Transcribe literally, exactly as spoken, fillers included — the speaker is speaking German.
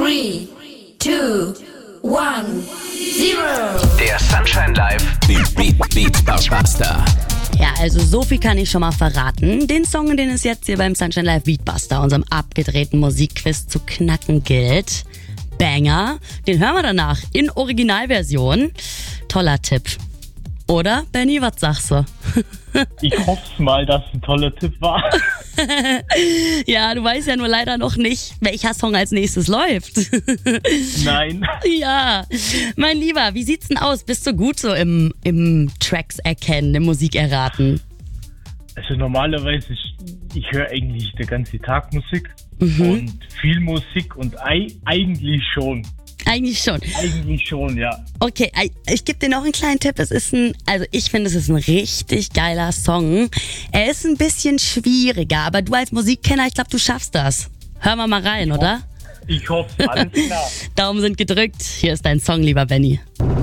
Three, two, one, zero. Der Sunshine Live Beat, Beat, Beat Buster. Ja, also so viel kann ich schon mal verraten. Den Song, den es jetzt hier beim Sunshine Live Beatbuster, unserem abgedrehten Musikquiz, zu knacken gilt. Banger, den hören wir danach in Originalversion. Toller Tipp. Oder, Benny, was sagst du? Ich hoffe mal, dass es ein toller Tipp war. Ja, du weißt ja nur leider noch nicht, welcher Song als nächstes läuft. Nein. Ja, mein Lieber, wie sieht's denn aus? Bist du gut so im, im Tracks erkennen, im Musik erraten? Also normalerweise, ich, ich höre eigentlich den ganzen Tag Musik Mhm. und viel Musik und ei, eigentlich schon. Eigentlich schon. Eigentlich schon, ja. Okay, ich gebe dir noch einen kleinen Tipp. Es ist ein, also ich finde, es ist ein richtig geiler Song. Er ist ein bisschen schwieriger, aber du als Musikkenner, ich glaube, du schaffst das. Hören wir mal rein, oder? Ich hoffe, alles klar. Daumen sind gedrückt. Hier ist dein Song, lieber Benny.